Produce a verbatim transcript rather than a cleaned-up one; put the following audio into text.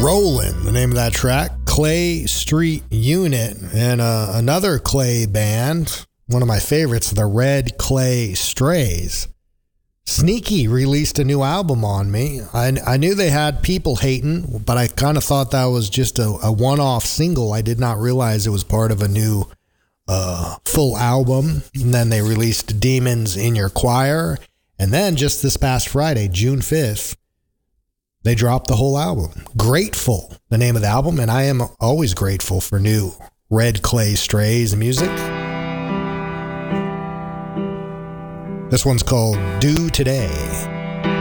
Rollin', the name of that track. Clay Street Unit, and uh, another Clay band, one of my favorites, the Red Clay Strays. Sneaky released a new album on me. I, I knew they had People Hatin', but I kind of thought that was just a, a one-off single. I did not realize it was part of a new uh, full album. And then they released Demons in Your Choir. And then just this past Friday, June fifth, they dropped the whole album. Grateful, the name of the album, and I am always grateful for new Red Clay Strays music. This one's called Do Today.